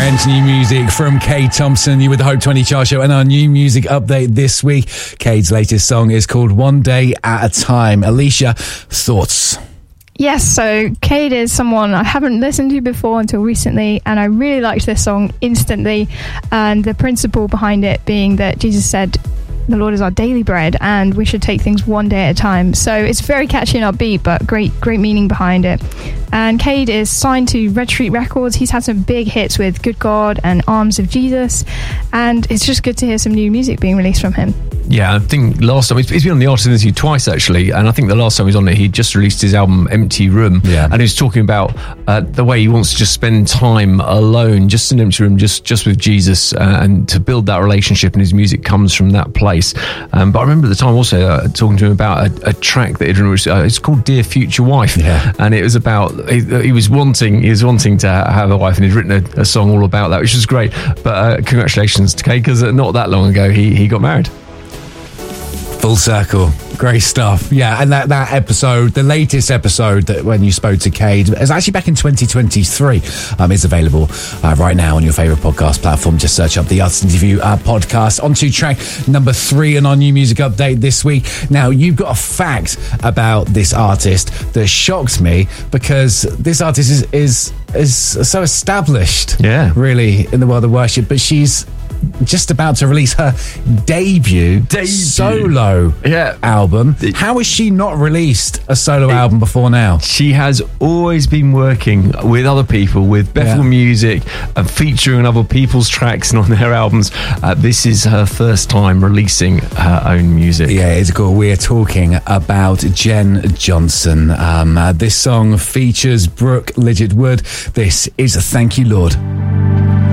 Brand new music from Cade Thompson. You with the Hope 20 Chart Show and our new music update this week. Cade's latest song is called One Day at a Time. Alicia, thoughts? Yes, so Cade is someone I haven't listened to before until recently, and I really liked this song instantly. And the principle behind it being that Jesus said, the Lord is our daily bread, and we should take things one day at a time. So it's very catchy and upbeat, but great meaning behind it. And Cade is signed to Red Street Records. He's had some big hits with Good God and Arms of Jesus, and it's just good to hear some new music being released from him. Yeah, I think last time he's been on the Artist Interview twice actually, and I think the last time he was on it, he just released his album Empty Room, and he was talking about the way he wants to just spend time alone, just in an empty room, just with Jesus, and to build that relationship, and his music comes from that place. But I remember at the time also talking to him about a track that he'd released. It's called Dear Future Wife, and it was about he was wanting to have a wife, and he'd written a song all about that, which was great. But congratulations to Cade, because not that long ago he got married. Full circle. Great stuff. Yeah, and that episode, the latest episode that when you spoke to Cade, is actually back in 2023. It's available right now on your favourite podcast platform. Just search up the Artist Interview podcast. On to track number 3 in our new music update this week. Now, you've got a fact about this artist that shocked me, because this artist is so established, really, in the world of worship, but she's just about to release her debut solo album. How has she not released a solo album before now? She has always been working with other people, with Bethel Music, and featuring on other people's tracks and on their albums. This is her first time releasing her own music. Yeah, it's cool. We're talking about Jen Johnson. This song features Brooke Lidget Wood. This is Thank You, Lord.